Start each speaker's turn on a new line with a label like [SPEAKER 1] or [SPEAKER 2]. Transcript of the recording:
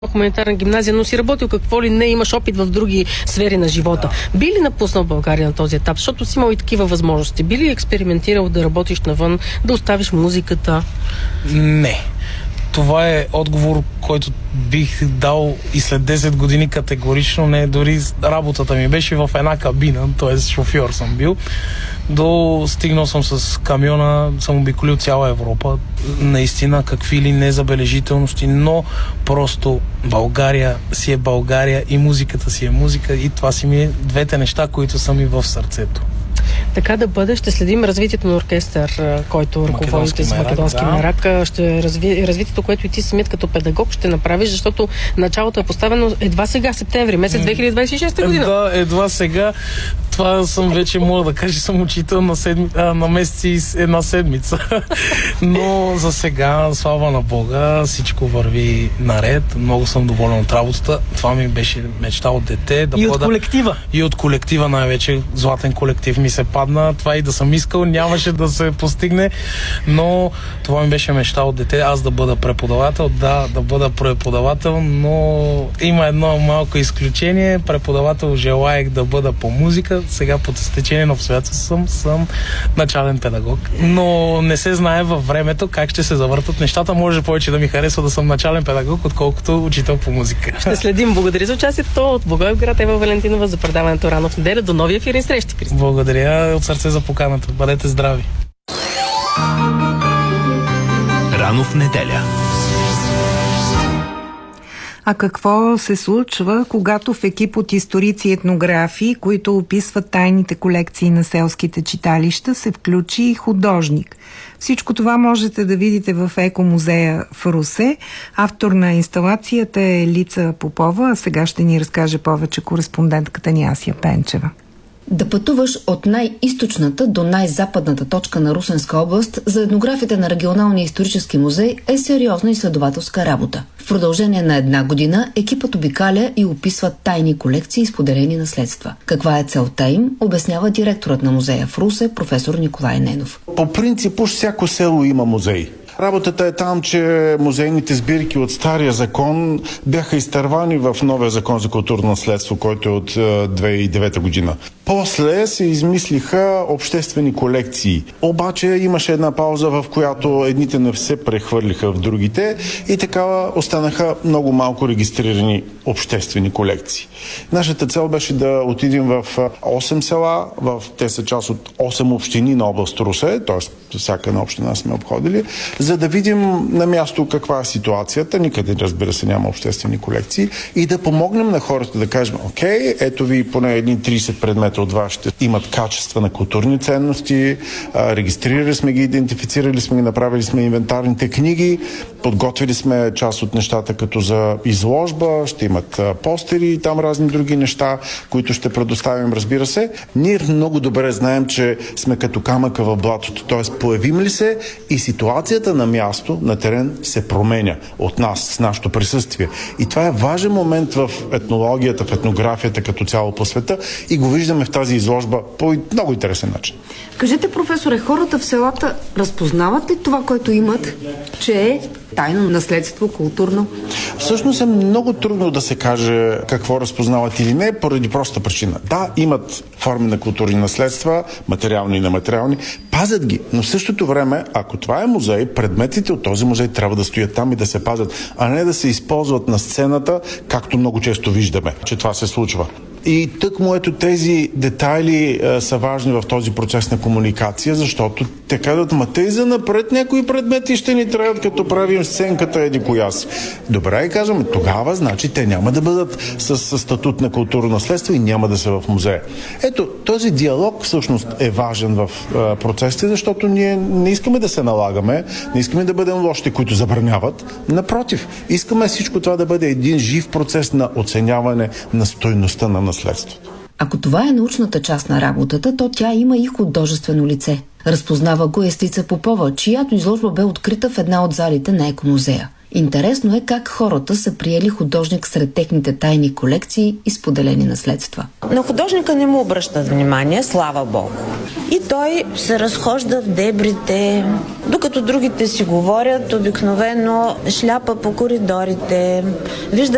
[SPEAKER 1] хуманитарна гимназия, но си работил какво ли не, имаш опит в други сфери на живота. Би ли напуснал България на този етап? Защото си имал и такива възможности. Би ли експериментирал да работиш навън, да оставиш музиката?
[SPEAKER 2] Не. Това е отговор, който бих дал и след 10 години категорично. Не, дори работата ми беше в една кабина, т.е. шофьор съм бил. Стигнал съм с камиона, съм обиколил цяла Европа. Наистина, какви ли незабележителности, но просто България си е България и музиката си е музика и това си ми е двете неща, които са ми в сърцето.
[SPEAKER 1] Така да бъде, ще следим развитието на оркестър, който ръководите с Македонски мерак. Ще развитието, което и ти самият като педагог ще направиш, защото началото е поставено едва сега, септември, месец 2026 година.
[SPEAKER 2] Да, едва сега. Това съм вече, мога да кажа, съм учител на месеци и една седмица. Но за сега, слава на Бога, всичко върви наред. Много съм доволен от работата. Това ми беше мечта от дете.
[SPEAKER 1] От колектива.
[SPEAKER 2] И от колектива най-вече. Златен колектив ми се падна. Това и да съм искал, нямаше да се постигне. Но това ми беше мечта от дете. Аз да бъда преподавател. Да бъда преподавател, но има едно малко изключение. Преподавател желаех да бъда по музика. Сега по стечение на обстоятелството съм начален педагог. Но не се знае във времето как ще се завъртат нещата. Може повече да ми харесва да съм начален педагог, отколкото учител по музика.
[SPEAKER 1] Ще следим. Благодаря за участието от Благоевград, Ева Валентинова, за предаването Рано в неделя. До новия ефирен срещи, Кристина.
[SPEAKER 2] Благодаря от сърце за поканата. Бъдете здрави.
[SPEAKER 3] Рано в неделя.
[SPEAKER 4] А какво се случва, когато в екип от историци и етнографи, които описват тайните колекции на селските читалища, се включи и художник? Всичко това можете да видите в Екомузея в Русе. Автор на инсталацията е Лица Попова, а сега ще ни разкаже повече кореспондентката ни Асия Пенчева.
[SPEAKER 5] Да пътуваш от най-източната до най-западната точка на Русенска област за етнографите на Регионалния исторически музей е сериозна изследователска работа. В продължение на една година екипът обикаля и описва тайни колекции и споделени наследства. Каква е целта им, обяснява директорът на музея в Русе, професор Николай Ненов.
[SPEAKER 6] По принцип, уж всяко село има музей. Работата е там, че музейните сбирки от стария закон бяха изтървани в новия закон за културно наследство, който е от 2009 година. После се измислиха обществени колекции. Обаче имаше една пауза, в която едните не се прехвърлиха в другите и така останаха много малко регистрирани обществени колекции. Нашата цел беше да отидем в 8 села, те са част от 8 общини на област Русе, т.е. всяка една община сме обходили, за да видим на място каква е ситуацията. Никъде, разбира се, няма обществени колекции и да помогнем на хората да кажем, окей, ето ви поне едни 30 предмета от вас ще имат качества на културни ценности, регистрирали сме ги, идентифицирали сме ги, направили сме инвентарните книги, подготвили сме част от нещата като за изложба, ще имат постери и там разни други неща, които ще предоставим, разбира се. Ние много добре знаем, че сме като камъка в блатото, т.е. появим ли се и ситуацията на място, на терен се променя от нас, с нашето присъствие. И това е важен момент в етнологията, в етнографията като цяло по света и го виждаме в тази изложба по много интересен начин.
[SPEAKER 5] Кажете, професоре, хората в селата разпознават ли това, което имат, че е тайно наследство, културно?
[SPEAKER 6] Всъщност е много трудно да се каже какво разпознават или не, поради проста причина. Да, имат форми на културни наследства, материални и нематериални, пазят ги, но в същото време, ако това е музей, предметите от този музей трябва да стоят там и да се пазят, а не да се използват на сцената, както много често виждаме, че това се случва. И тъкмо ето тези детайли са важни в този процес на комуникация, защото те казват, тъй за напред някои предмети ще ни трябват, като правим сценката еди коя си. Добре, казваме, тогава значи те няма да бъдат с статут на културно наследство и няма да са в музея. Ето, този диалог всъщност е важен в процесите, защото ние не искаме да се налагаме, не искаме да бъдем лошите, които забраняват. Напротив, искаме всичко това да бъде един жив процес на оценяване на стойността на наследството.
[SPEAKER 5] Ако това е научната част на работата, то тя има и художествено лице. Разпознава го Лица Попова, чиято изложба бе открита в една от залите на Екомузея. Интересно е как хората са приели художник сред техните тайни колекции и споделени наследства.
[SPEAKER 7] На художника не му обръщат внимание, слава Богу. И той се разхожда в дебрите, докато другите си говорят, обикновено шляпа по коридорите, вижда